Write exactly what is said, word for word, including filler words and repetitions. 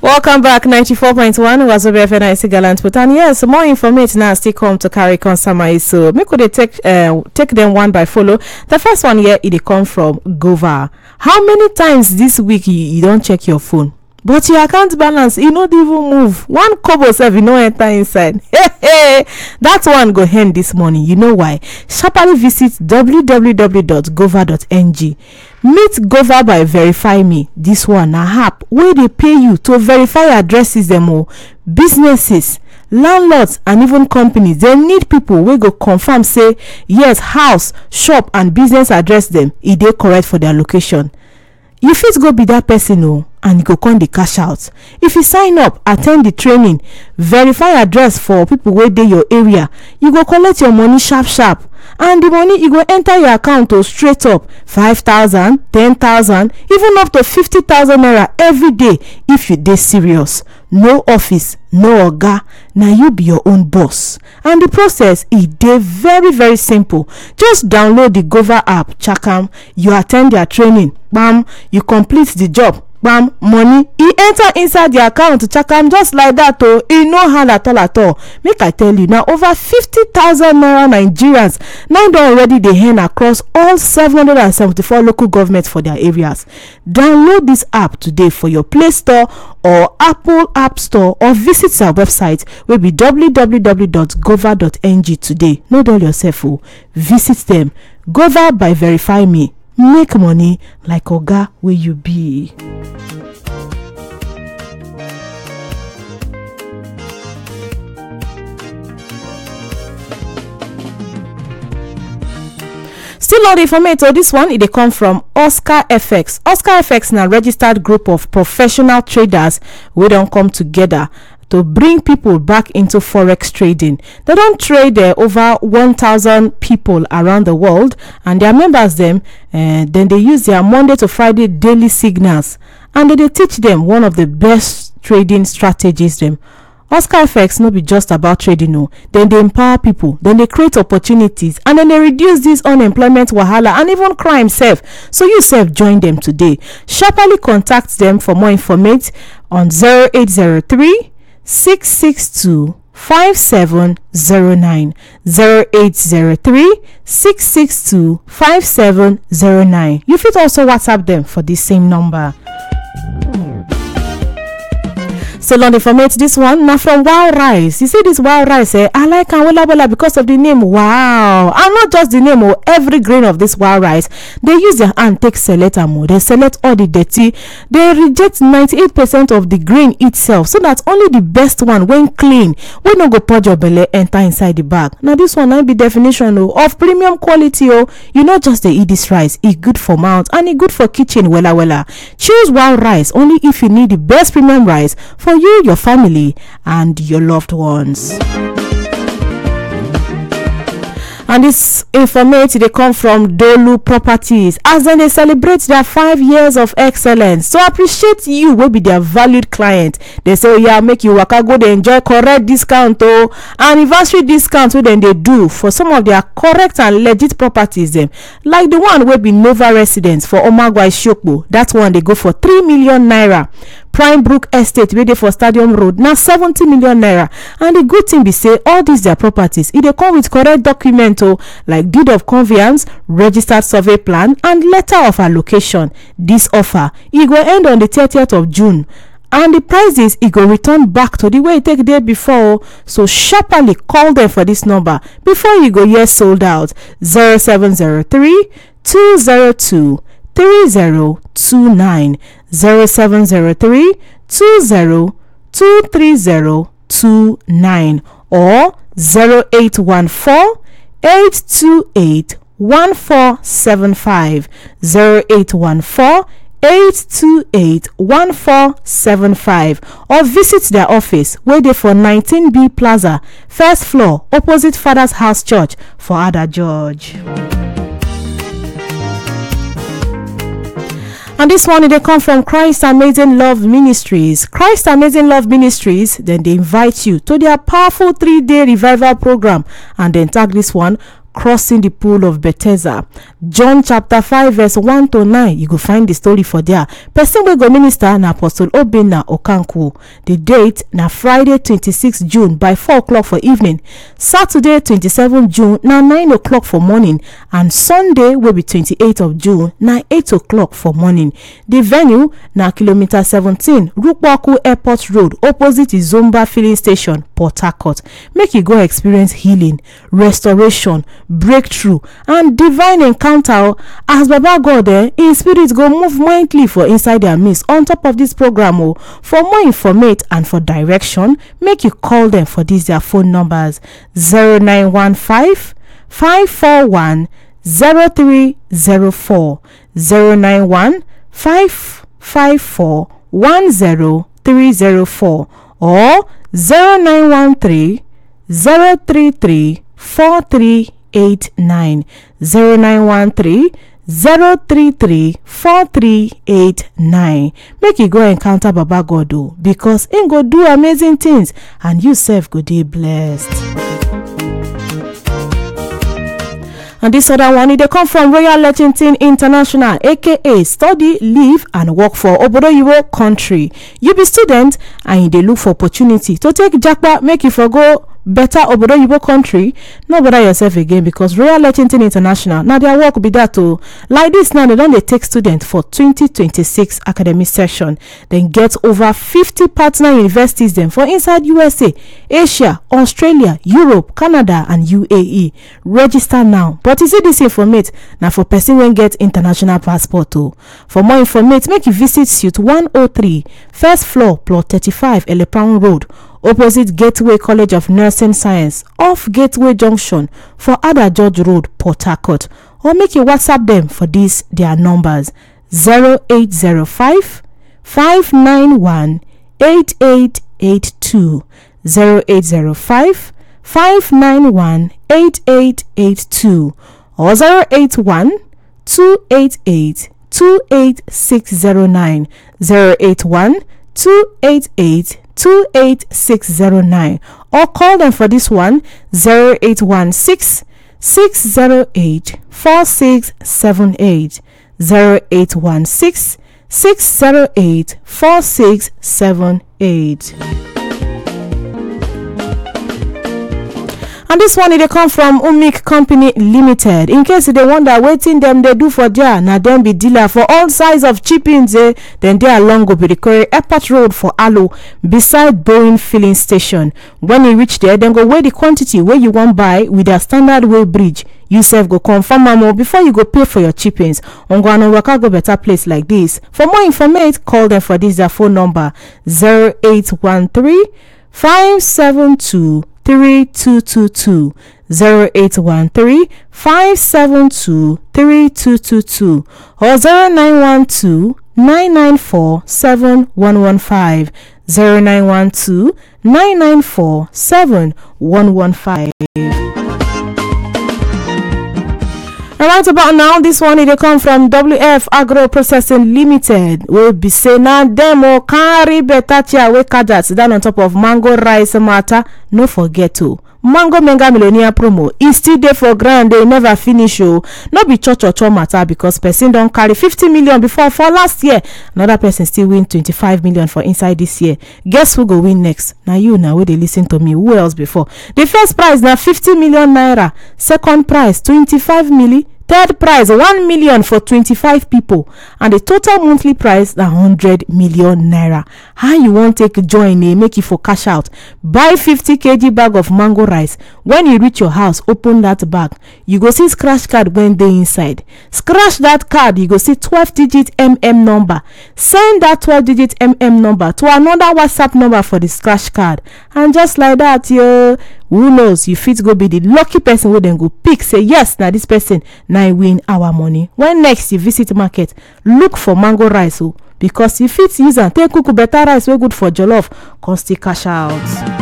Welcome back, ninety-four point one Wazobia F M ninety Gallant Put. And yes, more information now still come to carry consumer. So me could take uh, take them one by follow. The first one here, it come from Gova. How many times this week you, you don't check your phone? But your account balance, you not even move. One kobo self, you no enter inside. Hey, hey, that one go hand this morning. You know why? Sharply visit w w w dot gova dot n g. Meet Gova by Verify Me. This one a app where they pay you to verify addresses them all. Businesses, landlords, and even companies. They need people wey go confirm say yes, house, shop, and business address them. E dey correct for their location. You fit go be that person o, and you go come the cash out. If you sign up, attend the training, verify address for people wey dey your area, you go collect your money sharp sharp, and the money e go enter your account o straight up. Five thousand, ten thousand, even up to fifty thousand naira every day if you dey serious. No office, no oga, na you be your own boss. And the process e dey very very simple. Just download the Gova app, chakam, you attend their training, bam, you complete the job, bam, money e enter inside the account, chakam, just like that o. E no hard at all at all. Make I tell you, now over fifty thousand naira Nigerians now don already dey earn across all seven hundred seventy-four local governments for their areas. Download this app today for your Play Store or Apple App Store, or visit our website wey be w w w dot gova dot n g today. No dull yourself o, visit them. Gova by Verify Me. Make money like oga wey you be. Still on the information, this one it dey come from Oscar F X. Oscar F X na registered group of professional traders wey don come together to bring people back into forex trading. They don't trade uh, over one thousand people around the world, and their members them uh, then they use their Monday to Friday daily signals, and then they teach them one of the best trading strategies them. Oscar F X no be just about trading, no. Then they empower people, then they create opportunities, and then they reduce this unemployment wahala and even crime self. So you self join them today. Sharply contact them for more information on zero eight zero three, six six two, five seven zero nine, zero eight zero three, six six two, five seven zero nine. You fit also WhatsApp them for the same number. Still on the format, this one now from Wow Rice. You see this Wow Rice, eh? I like Anwola Bola because of the name. Wow, and not just the name. Oh, every grain of this Wow Rice, they use their hand take select and they select all the dirty. They reject ninety-eight percent of the grain itself, so that only the best one, when clean, we no go purge your belly enter inside the bag. Now this one might be definition oh, of premium quality. Oh, you not just the eat this rice, it good for mouth and it good for kitchen. Wella wella. Choose Wow Rice only if you need the best premium rice for you, your family, and your loved ones. And this information they come from Dolu Properties as then they celebrate their five years of excellence. So appreciate you will be their valued client. They say, oh yeah, make you waka go they enjoy correct discount oh, anniversary discount wey then they do for some of their correct and legit properties them. Like the one will be Nova Residence for Omagwa Ishokbo. That one they go for three million naira. Prime Brook Estate wey dey for Stadium Road now seventy million naira. And the good thing be say all these their properties if they come with correct document oh, like deed of conveyance, registered survey plan, and letter of allocation. This offer it go end on the thirtieth of June, and the prices it go return back to the way it take day before. So sharply call them for this number before you go hear sold out. Zero seven zero three, two zero two, three zero two nine, zero seven zero three, two zero two, three zero two nine, or zero eight one four, eight two eight, one four seven five, zero eight one four, eight two eight, one four seven five, or visit their office where they for nineteen B Plaza, first floor, opposite Father's House Church for Ada George. And this one they come from Christ Amazing Love Ministries. Christ Amazing Love Ministries, then they invite you to their powerful three-day revival program, and then tag this one crossing the pool of Bethesda. John chapter five verse one to nine, you go find the story for there. Person wey go minister na Apostle Obinna Okanku. The date na Friday twenty-sixth June by four o'clock for evening. Saturday twenty-seventh June na nine o'clock for morning, and Sunday will be twenty-eighth of June na eight o'clock for morning. The venue na kilometer seventeen Rukwaku Airport Road opposite Zomba filling station, Port Harcourt. Make you go experience healing, restoration, breakthrough and divine encounter as Baba God eh, in spirit go move mightily for inside their midst on top of this program. Oh, for more information and for direction, make you call them for these their phone numbers: zero nine one five, five four one, zero three zero four, zero nine one five five four one zero three zero four, or zero nine one three zero three three four three eight nine, zero nine one three zero three three four three eight nine. Make you go encounter Baba God o, because him go do amazing things and you sef go dey blessed. And this other one, they come from Royal Lexington International, aka study, live and work for Obodoyibo country. You be student and they look for opportunity to take japa, make you forgo better Obodoyibo country. No bother yourself again, because Royal Lexington International now their work be that too. Like this now, they don't they take students for twenty twenty-six academic session. Then get over fifty partner universities then for inside U S A, Asia, Australia, Europe, Canada and U A E. Register now. But you see this informate now for person when get international passport too. For more information, make you visit suite one oh three, first floor, plot thirty-five, Elepan Road, opposite Gateway College of Nursing Science, off Gateway Junction for Ada George Road, Port Harcourt. Or make you WhatsApp them for these their numbers: zero eight zero five, five nine one, eight eight eight two, zero eight zero five, five nine one, eight eight eight two, or zero eight one, two eight eight, two eight six zero nine, zero eight one, two eight eight, two eight six zero nine, or call them for this one: zero eight one six, six zero eight, four six seven eight, zero eight one six, six zero eight, four six seven eight. And this one they come from Umik Company Limited. In case they wonder waiting them they do for there, now them be dealer for all size of chippings, eh? Then they along go be the Korea Airport Road for Alo beside Boeing filling station. When you reach there, then go weigh the quantity where you want buy with a standard way bridge. You self go confirm more before you go pay for your chippings. On go and work out go better place like this. For more information, call them for this their phone number: zero eight one three, five seven two, three two two two, zero eight one three, five seven two, three two two two, or zero nine one two, nine nine four, seven one one five, zero nine one two, nine nine four, seven one one five. Right about now, this one they come from W F Agro Processing Limited. Will be saying now demo carry better chia we kajats down on top of mango rice matter. No forget to mango mega millionaire promo is still there for grand. They never finish. Oh, not be church or church matter, because person don't carry fifty million before for last year. Another person still win twenty-five million for inside this year. Guess who go win next? Now you now where they listen to me. Who else before? The first prize now fifty million naira. Second prize twenty-five milli. Third prize one million for twenty-five people, and the total monthly price na one hundred million naira. How you want take join a make you for cash out? Buy fifty kilograms bag of mango rice. When you reach your house, open that bag. You go see scratch card when they inside. Scratch that card, you go see twelve digit M M number. Send that twelve digit M M number to another WhatsApp number for the scratch card, and just like that, yo. Who knows, you fit go be the lucky person where then go pick, say yes, now this person now win our money. When next you visit market, look for mango rice, oh, because you fit use and take cook better rice, way good for jollof, come still cash out.